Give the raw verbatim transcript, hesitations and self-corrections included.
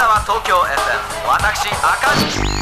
は東京 エフエム、私赤字